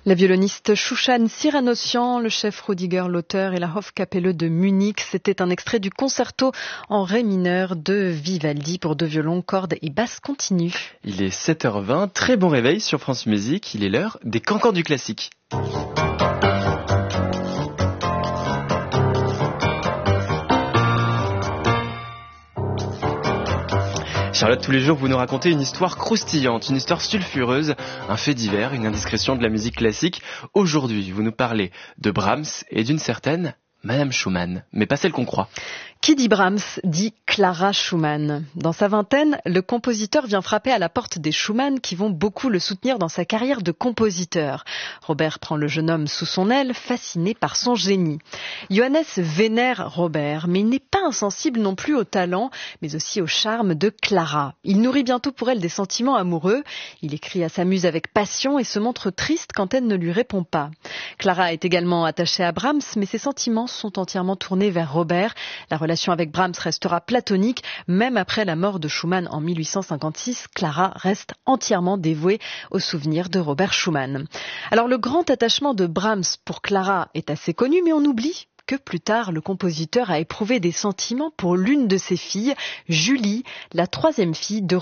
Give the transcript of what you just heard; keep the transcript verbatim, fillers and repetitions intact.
La violoniste Shoushan Siranossian, le chef Rudiger Lauter et la Hofkapelle de Munich. C'était un extrait du concerto en ré mineur de Vivaldi pour deux violons, cordes et basse continue. Il est sept heures vingt, très bon réveil sur France Musique. Il est l'heure des cancans du classique. Charlotte, tous les jours, vous nous racontez une histoire croustillante, une histoire sulfureuse, un fait divers, une indiscrétion de la musique classique. Aujourd'hui, vous nous parlez de Brahms et d'une certaine Madame Schumann, mais pas celle qu'on croit. Qui dit Brahms dit Clara Schumann. Dans sa vingtaine, le compositeur vient frapper à la porte des Schumann qui vont beaucoup le soutenir dans sa carrière de compositeur. Robert prend le jeune homme sous son aile, fasciné par son génie. Johannes vénère Robert, mais il n'est pas insensible non plus au talent, mais aussi au charme de Clara. Il nourrit bientôt pour elle des sentiments amoureux. Il écrit à sa muse avec passion et se montre triste quand elle ne lui répond pas. Clara est également attachée à Brahms, mais ses sentiments sont entièrement tournés vers Robert. La relation avec Brahms restera platonique. Même après la mort de Schumann en mille huit cent cinquante-six, Clara reste entièrement dévouée au souvenir de Robert Schumann. Alors le grand attachement de Brahms pour Clara est assez connu, mais on oublie que plus tard, le compositeur a éprouvé des sentiments pour l'une de ses filles, Julie, la troisième fille de